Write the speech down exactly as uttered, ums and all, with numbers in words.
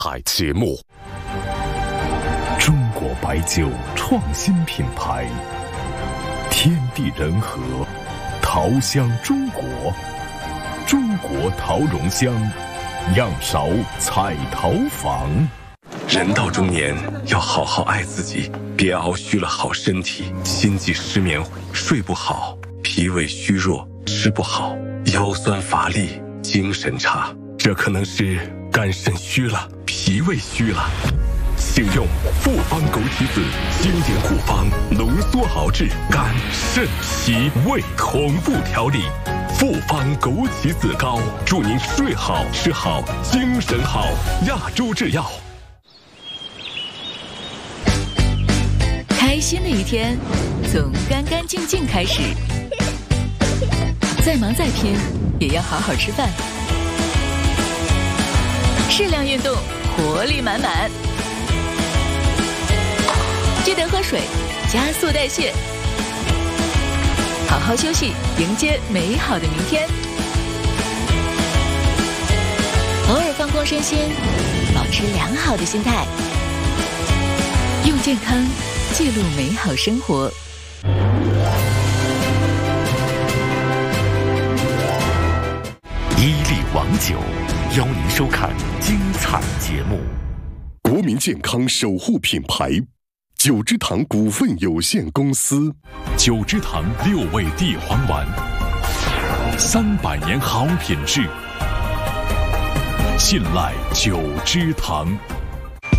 海节目。 中国白酒创新品牌，天地人和，桃香中国，中国桃蓉香，样勺彩桃坊。 人到中年，要好好爱自己，别熬虚了好身体，心悸失眠，睡不好，脾胃虚弱，吃不好，腰酸乏力，精神差，这可能是肝肾虚了，脾胃虚了。请用复方枸杞子经典古方浓缩熬制肝肾脾胃同步调理，复方枸杞子膏，祝您睡好吃好精神好。亚洲制药。 开心的一天从干干净净开始，再忙再拼也要好好吃饭，适量运动，活力满满。记得喝水，加速代谢，好好休息，迎接美好的明天。偶尔放空身心，保持良好的心态，用健康记录美好生活。 伊利王酒邀您收看精彩节目。 国民健康守护品牌九芝堂股份有限公司， 九芝堂六味地黄丸，三百年好品质，信赖九芝堂。